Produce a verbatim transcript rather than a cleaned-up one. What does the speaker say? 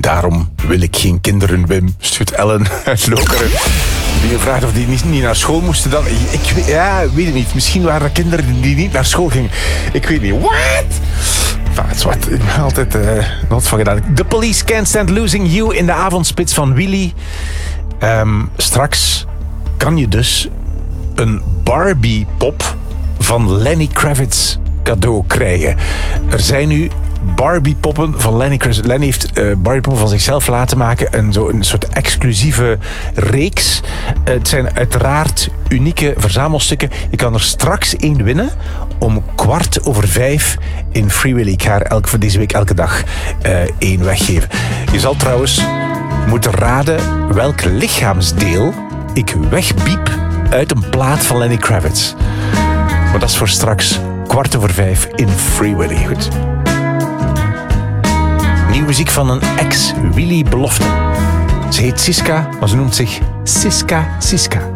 Daarom wil ik geen kinderen, Wim, stuurt Ellen uit Lokeren. Die vraagt of die niet, niet naar school moesten dan. Ik weet, ja, weet het niet. Misschien waren er kinderen die niet naar school gingen. Ik weet niet. What? Enfin, het is wat. Ik ben altijd uh, nooit van gedaan. The Police Can't Stand Losing You in de avondspits van Willy. Um, straks kan je dus een Barbie-pop van Lenny Kravitz cadeau krijgen. Er zijn nu Barbie-poppen van Lenny Kravitz. Lenny heeft uh, Barbie-poppen van zichzelf laten maken. En zo een soort exclusieve reeks. Uh, het zijn uiteraard unieke verzamelstukken. Je kan er straks één winnen om kwart over vijf in Free Willy. Ik ga er elke, voor deze week elke dag uh, één weggeven. Je zal trouwens moeten raden welk lichaamsdeel ik wegbiep uit een plaat van Lenny Kravitz. Maar dat is voor straks kwart over vijf in Free Willy. Goed. Nieuwe muziek van een ex-Willy Belofte. Ze heet Siska, maar ze noemt zich Siska Siska.